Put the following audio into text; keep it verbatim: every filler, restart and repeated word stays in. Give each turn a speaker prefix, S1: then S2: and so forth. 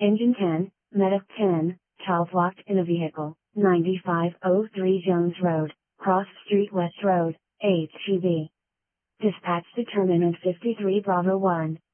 S1: Engine ten, Medic ten, child locked in a vehicle, ninety-five oh three Jones Road, Cross Street West Road, H E B. Dispatch determinant fifty-three Bravo one.